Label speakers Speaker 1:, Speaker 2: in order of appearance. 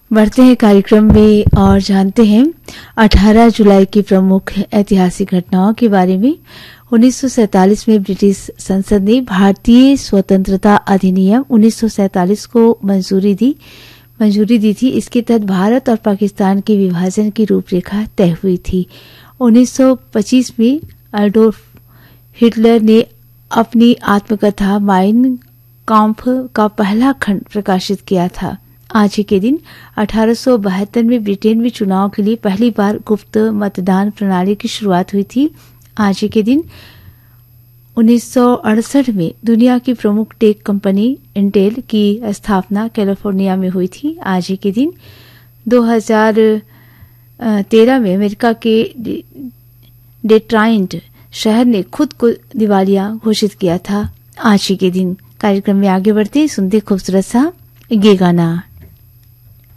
Speaker 1: बढ़ते हैं कार्यक्रम में और जानते हैं 18 जुलाई की प्रमुख ऐतिहासिक घटनाओं के बारे में। 1947 में ब्रिटिश संसद ने भारतीय स्वतंत्रता अधिनियम 1947 को मंजूरी दी थी। इसके तहत भारत और पाकिस्तान के विभाजन की रूपरेखा तय हुई थी। 1925 में एडोल्फ हिटलर ने अपनी आत्मकथा माइन काम्फ का पहला खंड प्रकाशित किया था। आज ही के दिन 1872 में ब्रिटेन में चुनाव के लिए पहली बार गुप्त मतदान प्रणाली की शुरुआत हुई थी। आज ही के दिन 1968 में दुनिया की प्रमुख टेक कंपनी इंटेल की स्थापना कैलिफोर्निया में हुई थी। आज ही के दिन 2013 में अमेरिका के डेट्रॉइट शहर ने खुद को दिवालिया घोषित किया था। आज ही के दिन कार्यक्रम में आगे बढ़ते सुनते खूबसूरत सा ये गाना।